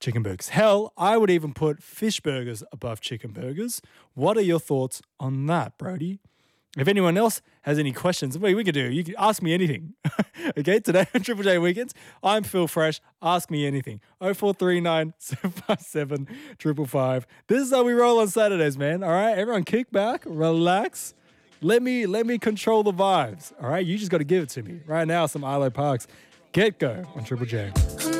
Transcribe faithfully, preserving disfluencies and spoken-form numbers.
chicken burgers. Hell, I would even put fish burgers above chicken burgers. What are your thoughts on that, Brody? If anyone else has any questions, what we can do, you can ask me anything. Okay, today on Triple J Weekends, I'm Phil Fresh. Ask me anything. oh four three nine, seven five seven, five five five. This is how we roll on Saturdays, man. All right, everyone kick back, relax. Let me let me control the vibes. All right, you just got to give it to me. Right now, some Arlo Parks. Get Go on Triple J.